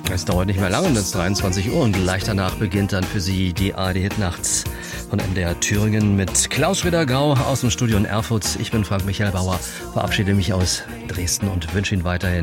Es dauert nicht mehr lange, es ist 23 Uhr und gleich danach beginnt dann für Sie die ARD-Hit Nachts von MDR Thüringen mit Klaus Schwitter-Grau aus dem Studio in Erfurt. Ich bin Frank Michael Bauer, verabschiede mich aus Dresden und wünsche Ihnen weiterhin